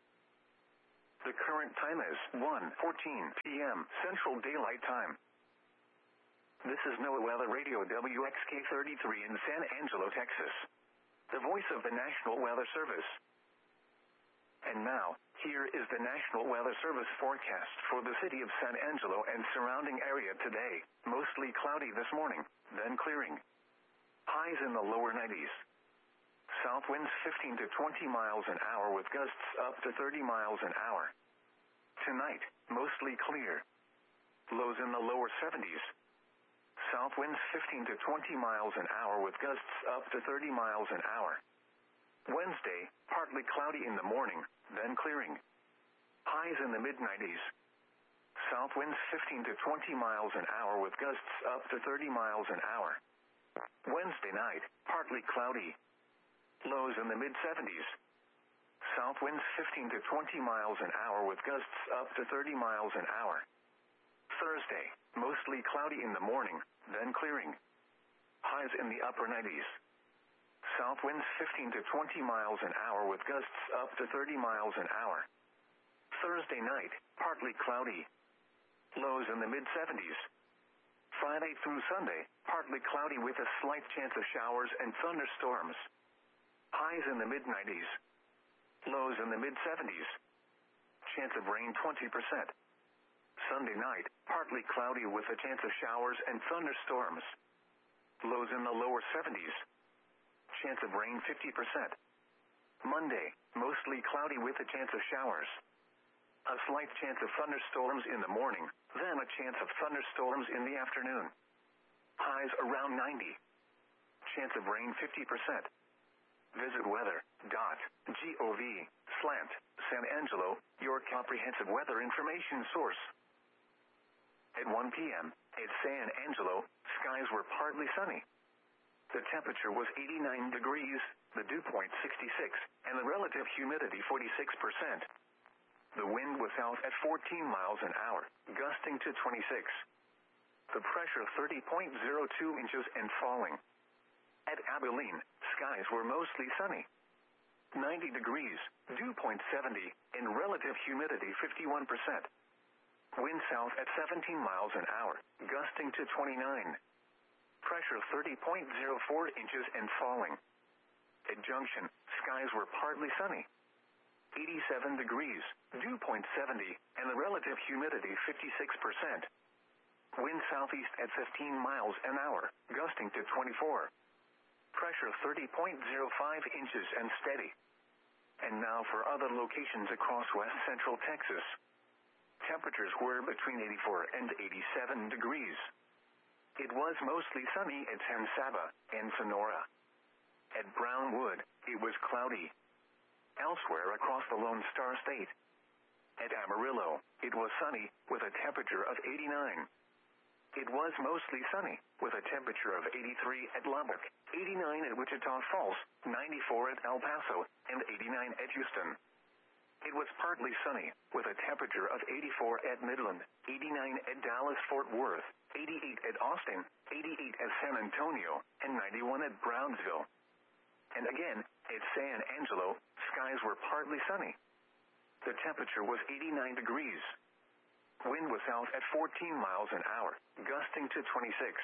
The current time is one fourteen p m Central Daylight Time. This is NOAA Weather Radio W X K thirty-three in San Angelo, Texas, the voice of the National Weather Service. And now, here is the National Weather Service forecast for the city of San Angelo and surrounding area today. Mostly cloudy this morning, then clearing. Highs in the lower nineties. South winds fifteen to twenty miles an hour with gusts up to thirty miles an hour. Tonight, mostly clear. Lows in the lower seventies. South winds fifteen to twenty miles an hour with gusts up to thirty miles an hour. Wednesday, partly cloudy in the morning, then clearing. Highs in the mid nineties. South winds fifteen to twenty miles an hour with gusts up to thirty miles an hour. Wednesday night, partly cloudy. Lows in the mid seventies. South winds fifteen to twenty miles an hour with gusts up to thirty miles an hour. Thursday, mostly cloudy in the morning, then clearing. Highs in the upper nineties. South winds fifteen to twenty miles an hour with gusts up to thirty miles an hour. Thursday night, partly cloudy. Lows in the mid seventies. Friday through Sunday, partly cloudy with a slight chance of showers and thunderstorms. Highs in the mid nineties. Lows in the mid seventies. Chance of rain twenty percent. Sunday night, partly cloudy with a chance of showers and thunderstorms. Lows in the lower seventies. Chance of rain fifty percent. Monday, mostly cloudy with a chance of showers. A slight chance of thunderstorms in the morning, then a chance of thunderstorms in the afternoon. Highs around ninety. Chance of rain fifty percent. Visit weather dot gov slash San Angelo, your comprehensive weather information source. At one p m at San Angelo, skies were partly sunny. The temperature was eighty-nine degrees, the dew point sixty-six, and the relative humidity forty-six percent. The wind was south at fourteen miles an hour, gusting to twenty-six. The pressure thirty point zero two inches and falling. At Abilene, skies were mostly sunny. ninety degrees, dew point seventy, and relative humidity fifty-one percent. Wind south at seventeen miles an hour, gusting to twenty-nine. Pressure thirty point zero four inches and falling. At Junction, skies were partly sunny. eighty-seven degrees, dew point seventy, and the relative humidity fifty-six percent. Wind southeast at fifteen miles an hour, gusting to twenty-four. Pressure thirty point zero five inches and steady. And now for other locations across west central Texas. Temperatures were between eighty-four and eighty-seven degrees. It was mostly sunny at San Saba and Sonora. At Brownwood, it was cloudy. Elsewhere across the Lone Star State. At Amarillo, it was sunny with a temperature of eighty-nine. It was mostly sunny, with a temperature of eighty-three at Lubbock, eighty-nine at Wichita Falls, ninety-four at El Paso, and eighty-nine at Houston. It was partly sunny, with a temperature of eighty-four at Midland, eighty-nine at Dallas-Fort Worth, eighty-eight at Austin, eighty-eight at San Antonio, and ninety-one at Brownsville. And again, at San Angelo, skies were partly sunny. The temperature was eighty-nine degrees. Wind was south at fourteen miles an hour, gusting to twenty-six.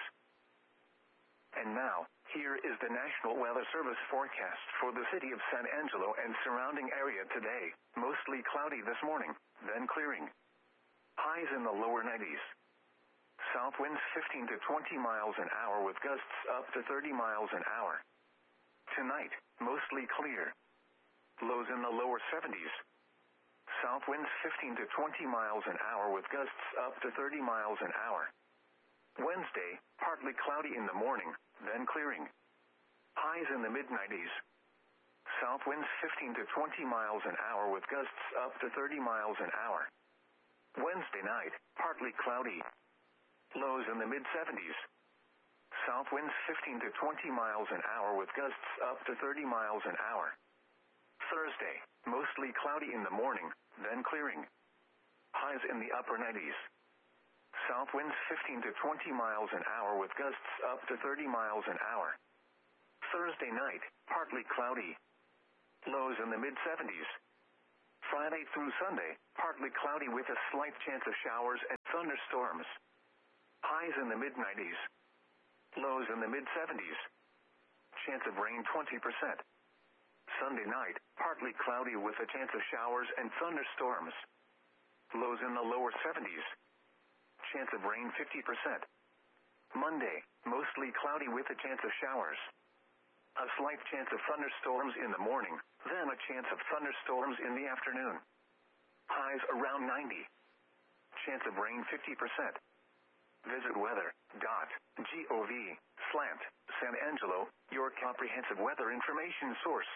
And now, here is the National Weather Service forecast for the city of San Angelo and surrounding area today. Mostly cloudy this morning, then clearing. Highs in the lower nineties. South winds fifteen to twenty miles an hour with gusts up to thirty miles an hour. Tonight, mostly clear. Lows in the lower seventies. South winds fifteen to twenty miles an hour with gusts up to thirty miles an hour. Wednesday, partly cloudy in the morning, then clearing. Highs in the mid nineties. South winds fifteen to twenty miles an hour with gusts up to thirty miles an hour. Wednesday night, partly cloudy. Lows in the mid seventies. South winds fifteen to twenty miles an hour with gusts up to thirty miles an hour. Thursday, mostly cloudy in the morning, then clearing. Highs in the upper nineties. South winds fifteen to twenty miles an hour with gusts up to thirty miles an hour. Thursday night, partly cloudy. Lows in the mid seventies. Friday through Sunday, partly cloudy with a slight chance of showers and thunderstorms. Highs in the mid nineties. Lows in the mid seventies. Chance of rain twenty percent. Sunday night, partly cloudy with a chance of showers and thunderstorms. Lows in the lower seventies. Chance of rain fifty percent. Monday, mostly cloudy with a chance of showers. A slight chance of thunderstorms in the morning, then a chance of thunderstorms in the afternoon. Highs around ninety. Chance of rain fifty percent. Visit weather dot gov slash San Angelo, your comprehensive weather information source.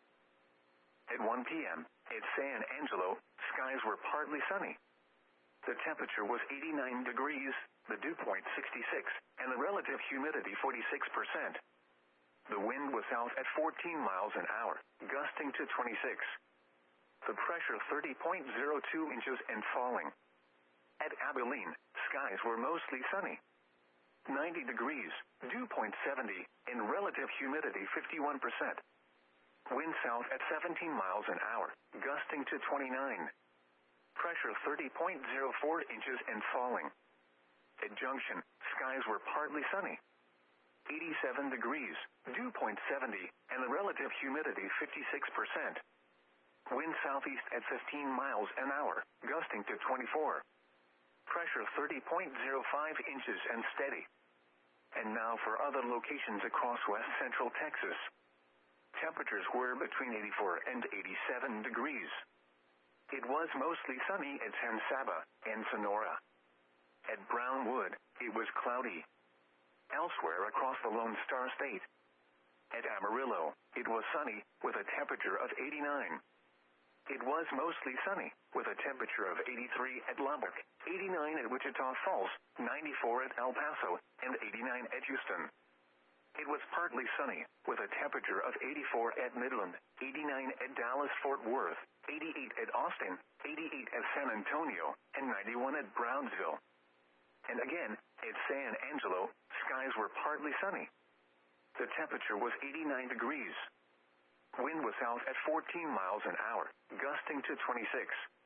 At one p.m., at San Angelo, skies were partly sunny. The temperature was eighty-nine degrees, the dew point sixty-six, and the relative humidity forty-six percent. The wind was south at fourteen miles an hour, gusting to twenty-six. The pressure thirty point zero two inches and falling. At Abilene, skies were mostly sunny. ninety degrees, dew point seventy, and relative humidity fifty-one percent. Wind south at seventeen miles an hour, gusting to twenty-nine. Pressure thirty point zero four inches and falling. At Junction, skies were partly sunny. eighty-seven degrees, dew point seventy, and the relative humidity fifty-six percent. Wind southeast at fifteen miles an hour, gusting to twenty-four. Pressure thirty point zero five inches and steady. And now for other locations across west central Texas. Temperatures were between eighty-four and eighty-seven degrees. It was mostly sunny at San Saba and Sonora. At Brownwood, it was cloudy. Elsewhere across the Lone Star State. At Amarillo, it was sunny, with a temperature of eighty-nine. It was mostly sunny, with a temperature of eighty-three at Lubbock, eighty-nine at Wichita Falls, ninety-four at El Paso, and eighty-nine at Houston. It was partly sunny, with a temperature of eighty-four at Midland, eighty-nine at Dallas-Fort Worth, eighty-eight at Austin, eighty-eight at San Antonio, and ninety-one at Brownsville. And again, at San Angelo, skies were partly sunny. The temperature was eighty-nine degrees. Wind was south at fourteen miles an hour, gusting to twenty-six.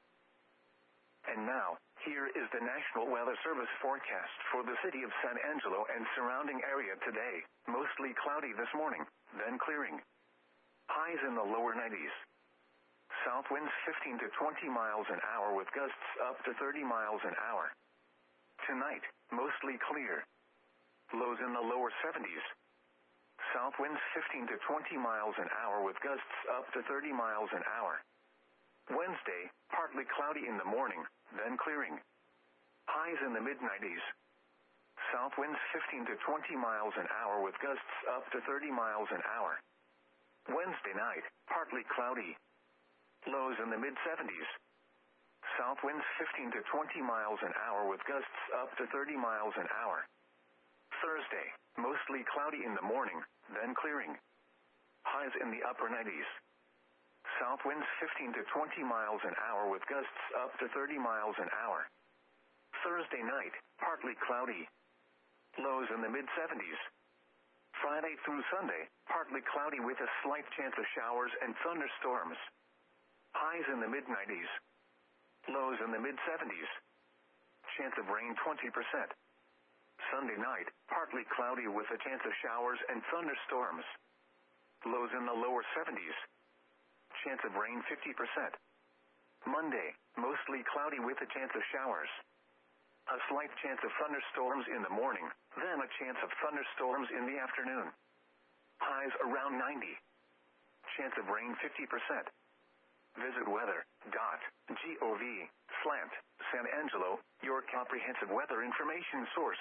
And now, here is the National Weather Service forecast for the city of San Angelo and surrounding area today. Mostly cloudy this morning, then clearing. Highs in the lower nineties. South winds fifteen to twenty miles an hour with gusts up to thirty miles an hour. Tonight, mostly clear. Lows in the lower seventies. South winds fifteen to twenty miles an hour with gusts up to thirty miles an hour. Wednesday, partly cloudy in the morning, then clearing. Highs in the mid nineties. South winds fifteen to twenty miles an hour with gusts up to thirty miles an hour. Wednesday night, partly cloudy. Lows in the mid seventies. South winds fifteen to twenty miles an hour with gusts up to thirty miles an hour. Thursday, mostly cloudy in the morning, then clearing. Highs in the upper nineties. South winds fifteen to twenty miles an hour with gusts up to thirty miles an hour. Thursday night, partly cloudy. Lows in the mid seventies. Friday through Sunday, partly cloudy with a slight chance of showers and thunderstorms. Highs in the mid nineties. Lows in the mid seventies. Chance of rain twenty percent. Sunday night, partly cloudy with a chance of showers and thunderstorms. Lows in the lower seventies. Chance of rain fifty percent. Monday, mostly cloudy with a chance of showers. A slight chance of thunderstorms in the morning, then a chance of thunderstorms in the afternoon. Highs around ninety. Chance of rain fifty percent. Visit weather dot gov slash San Angelo, your comprehensive weather information source.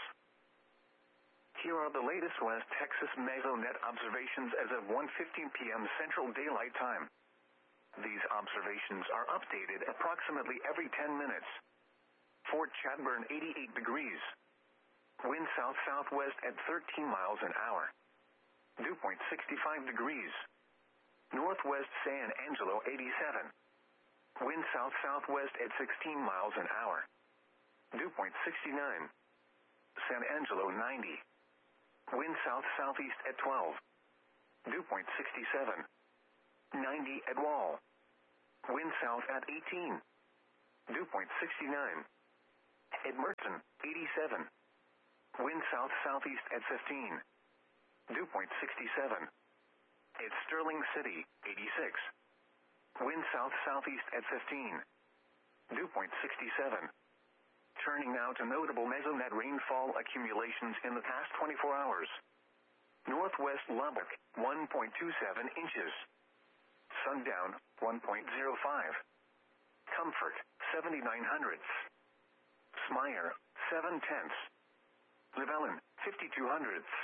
Here are the latest West Texas Mesonet observations as of one fifteen p.m. Central Daylight Time. These observations are updated approximately every ten minutes. Fort Chadbourne, eighty-eight degrees. Wind south-southwest at thirteen miles an hour. Dew point sixty-five degrees. Northwest San Angelo, eighty-seven. Wind south-southwest at sixteen miles an hour. Dew point sixty-nine. San Angelo, ninety. Wind south-southeast at twelve. dew point sixty-seven. ninety at Wall. Wind south at eighteen. Dew point sixty-nine. At Merton, eighty-seven. Wind south-southeast at fifteen. Dew point sixty-seven. At Sterling City, eighty-six. Wind south-southeast at fifteen. Dew point sixty-seven. Turning now to notable mesonet rainfall accumulations in the past twenty-four hours. Northwest Lubbock, one point two seven inches. Sundown, one point zero five. Comfort, seventy-nine hundredths. Smyre, seven tenths. Llewellyn, fifty-two hundredths.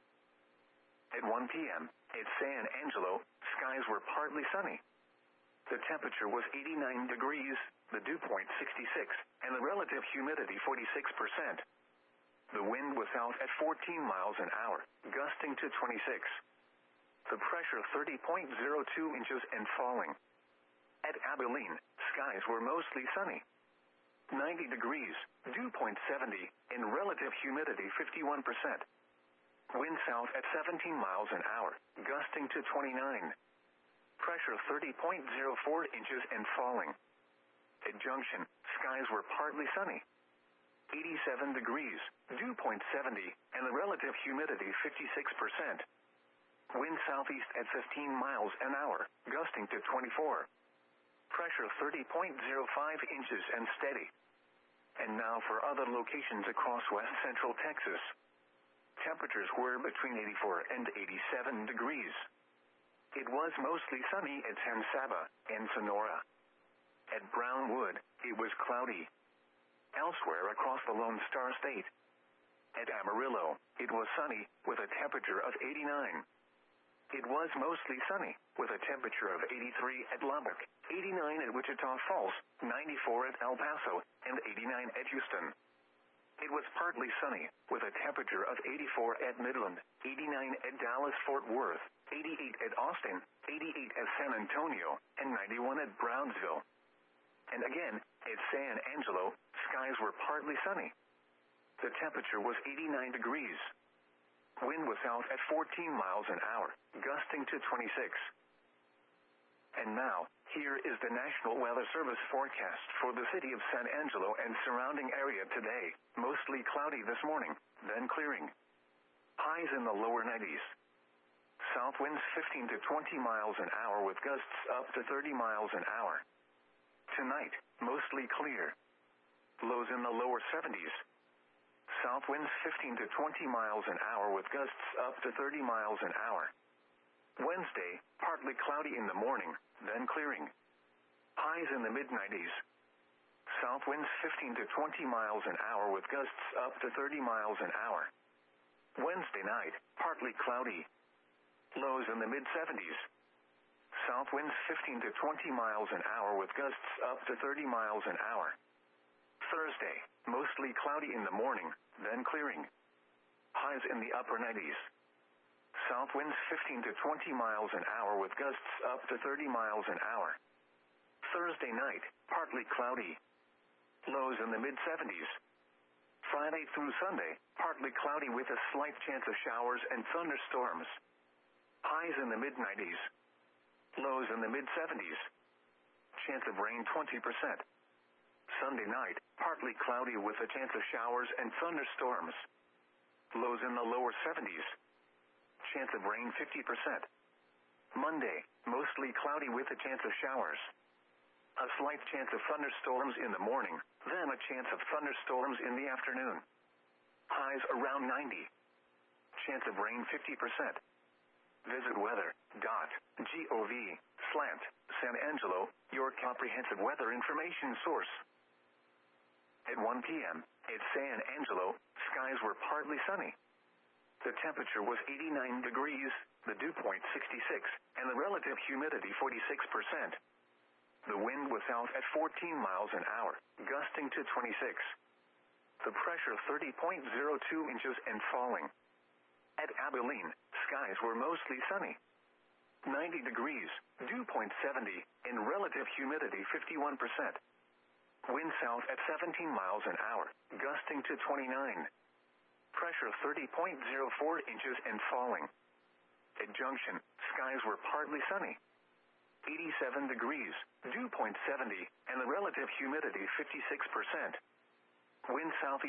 At one p.m., at San Angelo, skies were partly sunny. The temperature was eighty-nine degrees, the dew point sixty-six, and the relative humidity forty-six percent. The wind was south at fourteen miles an hour, gusting to twenty-six. The pressure thirty point zero two inches and falling. At Abilene, skies were mostly sunny. ninety degrees, dew point seventy, and relative humidity fifty-one percent. Wind south at seventeen miles an hour, gusting to twenty-nine. Pressure thirty point zero four inches and falling. At Junction, skies were partly sunny. eighty-seven degrees, dew point seventy, and the relative humidity fifty-six percent. Wind southeast at fifteen miles an hour, gusting to twenty-four. Pressure thirty point zero five inches and steady. And now for other locations across west central Texas. Temperatures were between eighty-four and eighty-seven degrees. It was mostly sunny at San Saba and Sonora. At Brownwood, it was cloudy. Elsewhere across the Lone Star State. At Amarillo, it was sunny, with a temperature of eighty-nine. It was mostly sunny, with a temperature of eighty-three at Lubbock, eighty-nine at Wichita Falls, ninety-four at El Paso, and eighty-nine at Houston. It was partly sunny, with a temperature of eighty-four at Midland, eighty-nine at Dallas-Fort Worth, eighty-eight at Austin, eighty-eight at San Antonio, and ninety-one at Brownsville. And again, at San Angelo, skies were partly sunny. The temperature was eighty-nine degrees. Wind was south at fourteen miles an hour, gusting to twenty-six. And now, here is the National Weather Service forecast for the city of San Angelo and surrounding area today. Mostly cloudy this morning, then clearing. Highs in the lower nineties. South winds fifteen to twenty miles an hour with gusts up to thirty miles an hour. Tonight, mostly clear. Lows in the lower seventies. South winds fifteen to twenty miles an hour with gusts up to thirty miles an hour. Wednesday, partly cloudy in the morning, then clearing. Highs in the mid nineties. South winds fifteen to twenty miles an hour with gusts up to thirty miles an hour. Wednesday night, partly cloudy. Lows in the mid seventies. South winds fifteen to twenty miles an hour with gusts up to thirty miles an hour. Thursday, mostly cloudy in the morning, then clearing. Highs in the upper nineties. South winds fifteen to twenty miles an hour with gusts up to thirty miles an hour. Thursday night, partly cloudy. Lows in the mid seventies. Friday through Sunday, partly cloudy with a slight chance of showers and thunderstorms. Highs in the mid nineties. Lows in the mid seventies. Chance of rain twenty percent. Sunday night, partly cloudy with a chance of showers and thunderstorms. Lows in the lower seventies. Chance of rain fifty percent. Monday, mostly cloudy with a chance of showers. A slight chance of thunderstorms in the morning, then a chance of thunderstorms in the afternoon. Highs around ninety. Chance of rain fifty percent. Visit weather dot gov slash San Angelo, your comprehensive weather information source. At one p.m., at San Angelo, skies were partly sunny. The temperature was eighty-nine degrees, the dew point sixty-six, and the relative humidity forty-six percent. The wind was south at fourteen miles an hour, gusting to twenty-six. The pressure thirty point zero two inches and falling. At Abilene, skies were mostly sunny. ninety degrees, dew point seventy, and relative humidity fifty-one percent. Wind south at seventeen miles an hour, gusting to twenty-nine. Pressure thirty point zero four inches and falling. At Junction, skies were partly sunny. eighty-seven degrees, dew point seventy, and the relative humidity fifty-six percent. Wind southeast.